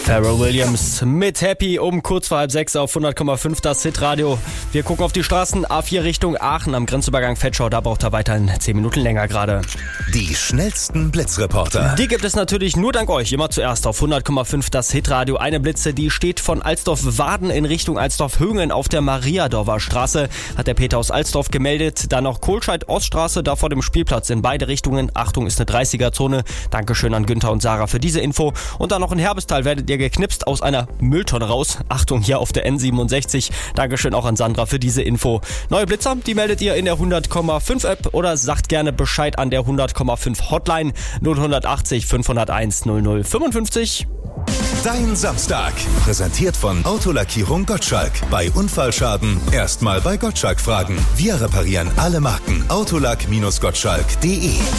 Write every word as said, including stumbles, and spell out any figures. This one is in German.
Pharrell Williams mit Happy um kurz vor halb sechs auf hundert Komma fünf das Hitradio. Wir gucken auf die Straßen. A vier Richtung Aachen am Grenzübergang Vetschau. Da braucht er weiterhin zehn Minuten länger gerade. Die schnellsten Blitzreporter. Die gibt es natürlich nur dank euch. Immer zuerst auf hundert Komma fünf das Hitradio. Eine Blitze, die steht von Alsdorf-Waden in Richtung Alsdorf-Hönglen auf der Mariadorfer Straße. Hat der Peter aus Alsdorf gemeldet. Dann noch Kohlscheid-Oststraße, da vor dem Spielplatz in beide Richtungen. Achtung, ist eine dreißiger-Zone. Dankeschön an Günther und Sarah für diese Info. Und dann noch in Herbestal werdet ihr geknipst aus einer Mülltonne raus. Achtung, hier auf der N siebenundsechzig. Dankeschön auch an Sandra für diese Info. Neue Blitzer, die meldet ihr in der hundert Komma fünf App oder sagt gerne Bescheid an der hundert Komma fünf Hotline null achtzig fünfhunderteins null null fünfundfünfzig. Dein Samstag. Präsentiert von Autolackierung Gottschalk. Bei Unfallschaden erstmal bei Gottschalk fragen. Wir reparieren alle Marken. Autolack-Gottschalk punkt de